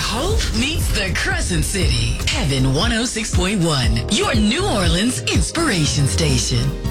Hope meets the Crescent City. Heaven 106.1, your New Orleans inspiration station.